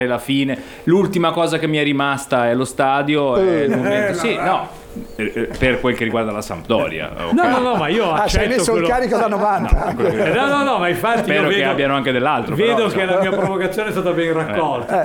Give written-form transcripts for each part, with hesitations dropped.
la fine. L'ultima cosa che mi è rimasta è lo stadio, è il momento. Sì, no. Per quel che riguarda la Sampdoria, okay. No, ma io accetto. Hai messo il carico da 90. No, ma infatti spero che abbiano anche dell'altro. Vedo che la mia provocazione è stata ben raccolta.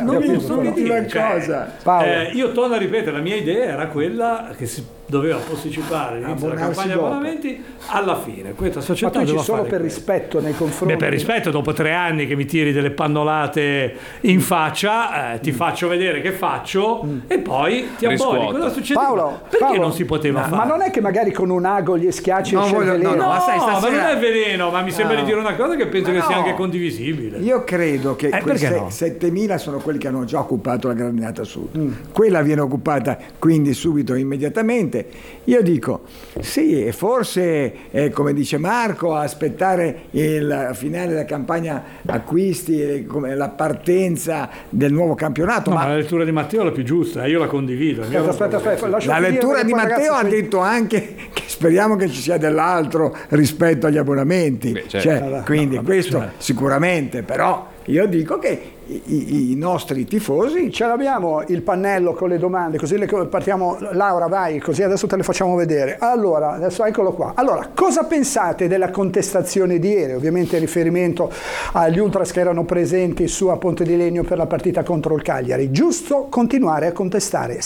Io torno a ripetere, la mia idea era quella che si doveva posticipare l'inizio della campagna abbonamenti alla fine. Questa società, ma tu ci solo per rispetto nei confronti. Per rispetto, dopo 3 anni che mi tiri delle pannolate in faccia, ti faccio vedere che faccio e poi ti abboni. Cosa succede? Perché non si poteva fare? Ma non è che magari con un ago gli schiacci il veleno? No, ma non è veleno, ma mi sembra di dire una cosa che penso che sia anche condivisibile. Io credo che 7.000 sono quelli che hanno già occupato la Gradinata Sud. Quella viene occupata quindi subito, immediatamente. Io dico, sì, forse, come dice Marco, aspettare il finale della campagna acquisti, come la partenza del nuovo campionato. Ma la lettura di Matteo è la più giusta, io la condivido. Aspetta, la lettura di Matteo ha detto anche che speriamo che ci sia dell'altro rispetto agli abbonamenti. Quindi questo sicuramente, però io dico che i nostri tifosi... Ce l'abbiamo il pannello con le domande, così partiamo. Laura, vai, così adesso te le facciamo vedere. Allora, adesso eccolo qua. Allora, cosa pensate della contestazione di ieri? Ovviamente riferimento agli ultras che erano presenti su a Ponte di Legno per la partita contro il Cagliari. Giusto continuare a contestare,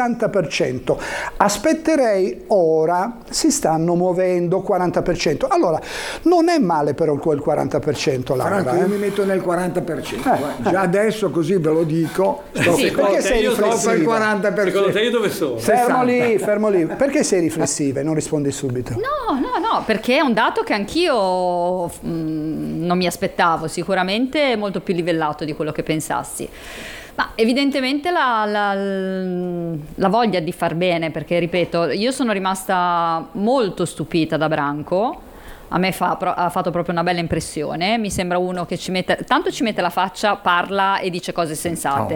60%. Aspetterei ora, si stanno muovendo 40%. Allora, non è male però quel 40%, Laura. Franco, io mi metto nel 40%. Già adesso così ve lo dico, perché sei riflessiva? Il 40%. Secondo te io dove sono? Fermo lì. Perché sei riflessiva e non rispondi subito? No, perché è un dato che anch'io non mi aspettavo, sicuramente molto più livellato di quello che pensassi. Ma evidentemente la voglia di far bene, perché ripeto, io sono rimasta molto stupita da Branco. A me ha fatto proprio una bella impressione. Mi sembra uno che ci mette la faccia, parla e dice cose sensate.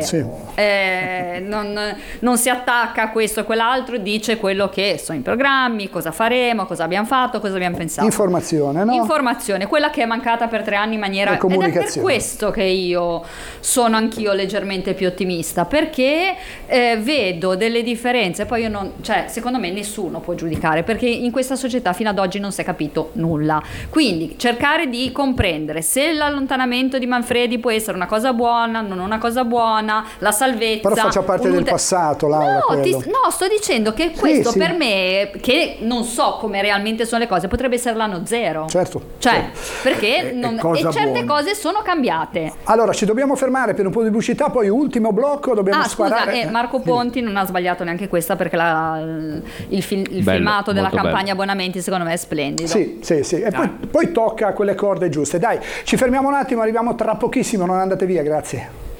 Non si attacca a questo o quell'altro, dice quello che sono i programmi, cosa faremo, cosa abbiamo fatto, cosa abbiamo pensato. Informazione, no? Informazione, quella che è mancata per 3 anni in maniera... Ed è per questo che io sono anch'io leggermente più ottimista, perché vedo delle differenze. Poi secondo me nessuno può giudicare, perché in questa società fino ad oggi non si è capito nulla. Quindi cercare di comprendere se l'allontanamento di Manfredi può essere una cosa buona, non una cosa buona, la salvezza. Però faccia parte del passato, Laura. No, sto dicendo che questo per me, che non so come realmente sono le cose, potrebbe essere l'anno zero. Certo. Perché certe cose sono cambiate. Allora, ci dobbiamo fermare per un po' di pubblicità, poi ultimo blocco, dobbiamo sparare. Marco Ponti non ha sbagliato neanche questa, perché il filmato della campagna abbonamenti secondo me è splendido. Sì. E poi tocca quelle corde giuste. Dai, ci fermiamo un attimo, arriviamo tra pochissimo, non andate via, grazie.